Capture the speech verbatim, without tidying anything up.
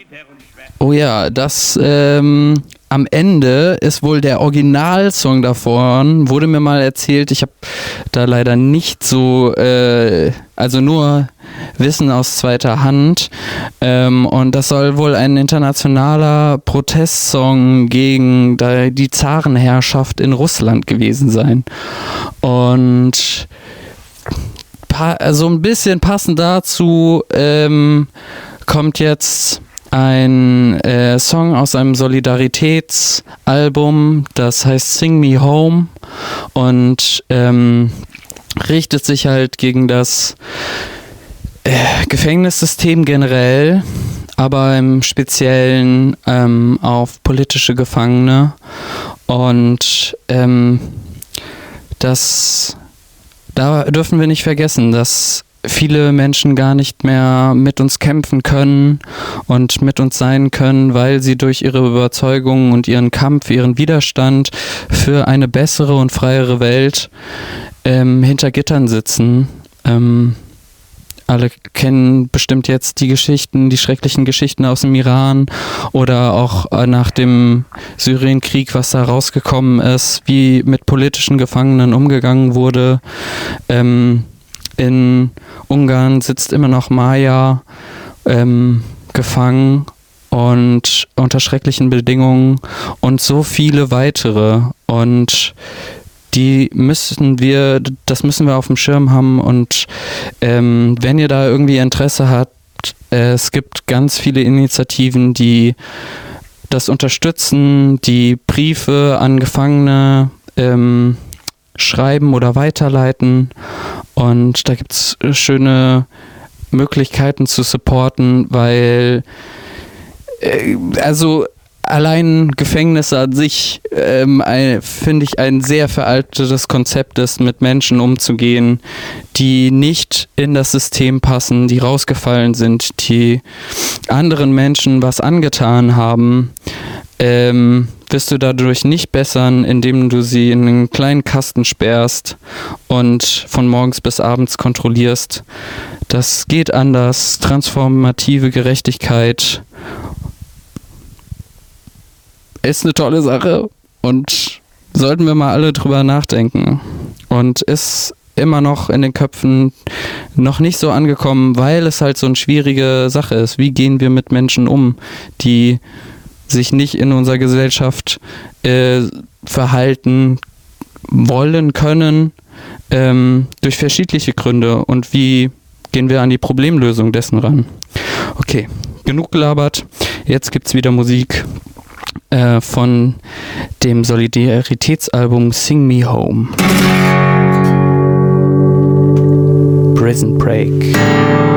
Oh ja, das ähm, am Ende ist wohl der Originalsong davon, wurde mir mal erzählt. Ich habe da leider nicht so, äh, also nur Wissen aus zweiter Hand. Ähm, und das soll wohl ein internationaler Protestsong gegen die Zarenherrschaft in Russland gewesen sein. Und pa- so ein bisschen passend dazu ähm, kommt jetzt ein äh, Song aus einem Solidaritätsalbum, das heißt Sing Me Home und ähm, richtet sich halt gegen das äh, Gefängnissystem generell, aber im Speziellen ähm, auf politische Gefangene und ähm, das da dürfen wir nicht vergessen, dass viele Menschen gar nicht mehr mit uns kämpfen können und mit uns sein können, weil sie durch ihre Überzeugungen und ihren Kampf, ihren Widerstand für eine bessere und freiere Welt ähm, hinter Gittern sitzen. Ähm, alle kennen bestimmt jetzt die Geschichten, die schrecklichen Geschichten aus dem Iran oder auch äh, nach dem Syrienkrieg, was da rausgekommen ist, wie mit politischen Gefangenen umgegangen wurde. Ähm, In Ungarn sitzt immer noch Maja ähm, gefangen und unter schrecklichen Bedingungen und so viele weitere. Und die müssen wir, das müssen wir auf dem Schirm haben. Und ähm, wenn ihr da irgendwie Interesse habt, äh, es gibt ganz viele Initiativen, die das unterstützen, die Briefe an Gefangene ähm, schreiben oder weiterleiten und da gibt es schöne Möglichkeiten zu supporten, weil äh, also allein Gefängnisse an sich ähm, finde ich ein sehr veraltetes Konzept ist, mit Menschen umzugehen, die nicht in das System passen, die rausgefallen sind, die anderen Menschen was angetan haben. Ähm, wirst du dadurch nicht bessern, indem du sie in einen kleinen Kasten sperrst und von morgens bis abends kontrollierst. Das geht anders. Transformative Gerechtigkeit ist eine tolle Sache und sollten wir mal alle drüber nachdenken. Und ist immer noch in den Köpfen noch nicht so angekommen, weil es halt so eine schwierige Sache ist. Wie gehen wir mit Menschen um, die sich nicht in unserer Gesellschaft äh, verhalten wollen können, ähm, durch verschiedene Gründe, und wie gehen wir an die Problemlösung dessen ran. Okay, genug gelabert, jetzt gibt's wieder Musik äh, von dem Solidaritätsalbum Sing Me Home. Prison Break.